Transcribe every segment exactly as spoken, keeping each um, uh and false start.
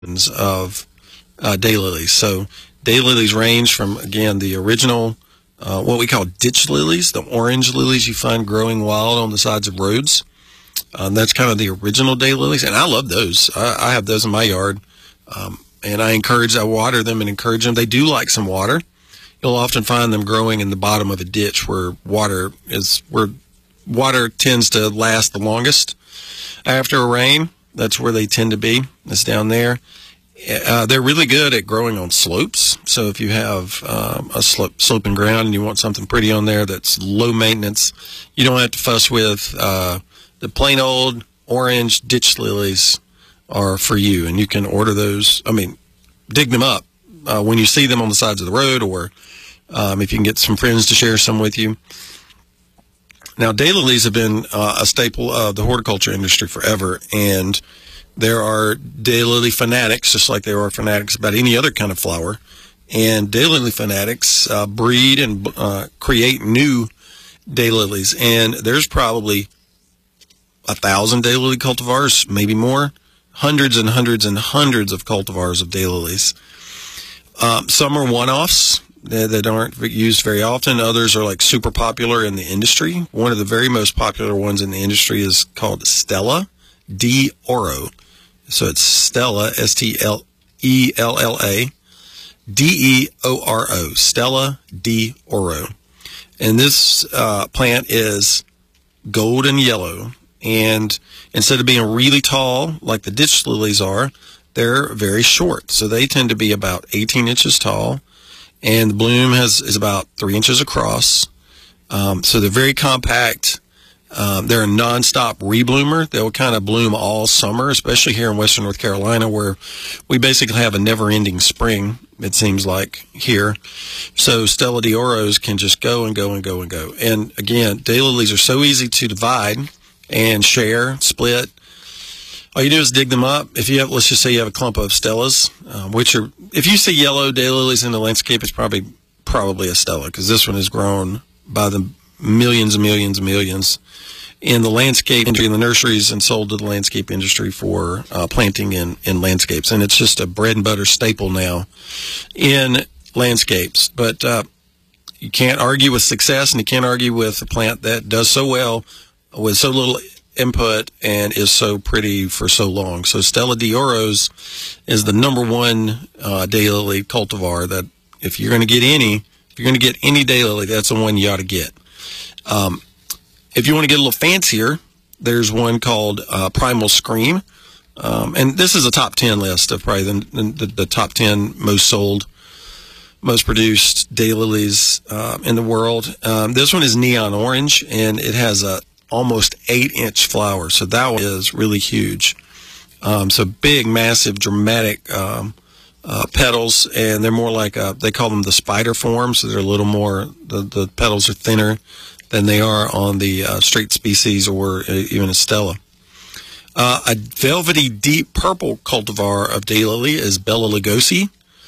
of uh, daylilies. So daylilies range from, again, the original, uh, what we call ditch lilies, the orange lilies you find growing wild on the sides of roads. Um, that's kind of the original daylilies, and I love those. I, I have those in my yard, um, and I encourage, I water them and encourage them. They do like some water. You'll often find them growing in the bottom of a ditch where water is, where water tends to last the longest after a rain. That's where they tend to be. It's down there. Uh, they're really good at growing on slopes. So if you have um, a slope, sloping ground and you want something pretty on there that's low maintenance, you don't have to fuss with uh, the plain old orange ditch lilies are for you. And you can order those. I mean, dig them up uh, when you see them on the sides of the road, or um, if you can get some friends to share some with you. Now, daylilies have been uh, a staple of the horticulture industry forever, and there are daylily fanatics, just like there are fanatics about any other kind of flower. And daylily fanatics uh, breed and uh, create new daylilies. And there's probably a thousand daylily cultivars, maybe more, hundreds and hundreds and hundreds of cultivars of daylilies. Um, some are one-offs that aren't used very often. Others are like super popular in the industry. One of the very most popular ones in the industry is called Stella di Oro. So it's Stella, S T L E L L A, D E O R O, Stella di Oro. And this uh, plant is golden yellow. And instead of being really tall, like the ditch lilies are, they're very short. So they tend to be about eighteen inches tall. And the bloom has is about three inches across. Um, so they're very compact. Um, they're a nonstop rebloomer. They'll kind of bloom all summer, especially here in western North Carolina, where we basically have a never-ending spring, it seems like, here. So Stella di Oros can just go and go and go and go. And again, daylilies are so easy to divide and share, split. All you do is dig them up. If you have, let's just say you have a clump of Stellas, uh, which are, if you see yellow daylilies in the landscape, it's probably probably a Stella, because this one is grown by the millions and millions and millions in the landscape industry, in the nurseries, and sold to the landscape industry for uh, planting in, in landscapes. And it's just a bread and butter staple now in landscapes. But uh, you can't argue with success, and you can't argue with a plant that does so well with so little input and is so pretty for so long. So Stella di Oros is the number one uh, daylily cultivar that if you're going to get any, if you're going to get any daylily, that's the one you ought to get. Um, if you want to get a little fancier, there's one called uh, Primal Scream. Um, and this is a top ten list of probably the, the, the top ten most sold, most produced daylilies uh, in the world. Um, this one is neon orange, and it has a almost eight inch flower. So that one is really huge. Um, so big, massive, dramatic um, uh, petals, and they're more like, a, they call them the spider form. So they're a little more, the, the petals are thinner than they are on the uh, straight species or even a Stella. Uh, a velvety, deep purple cultivar of daylily is Bella Lugosi.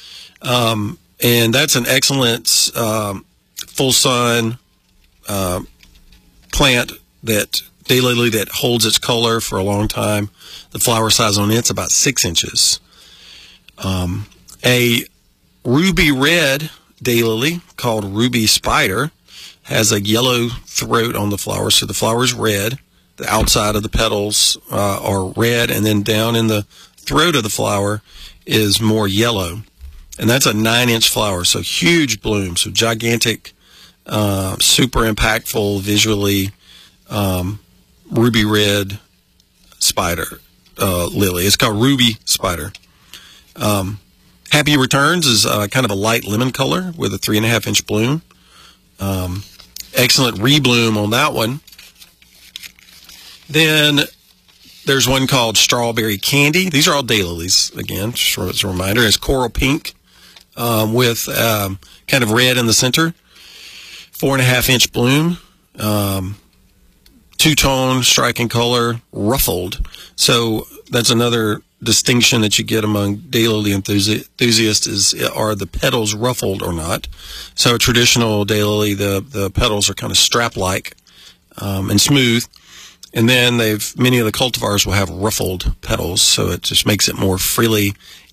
Um, and that's an excellent um, full sun uh, plant that daylily that holds its color for a long time. The flower size on it's about six inches. Um, a ruby red daylily called Ruby Spider has a yellow throat on the flower, so the flower is red. The outside of the petals uh, are red, and then down in the throat of the flower is more yellow. And that's a nine inch flower, so huge bloom, so gigantic, uh, super impactful visually. Um, ruby red spider uh, lily. It's called Ruby Spider. Um, Happy Returns is uh, kind of a light lemon color with a three and a half inch bloom. Um, excellent rebloom on that one. Then there's one called Strawberry Candy. These are all daylilies, again, just as a reminder. It's coral pink um, with um, kind of red in the center. Four and a half inch bloom. Um, two-tone, striking color, ruffled. So that's another distinction that you get among daylily enthusiasts is, are the petals ruffled or not. So a traditional daylily, the, the petals are kind of strap-like um, and smooth. And then they've many of the cultivars will have ruffled petals, so it just makes it more freely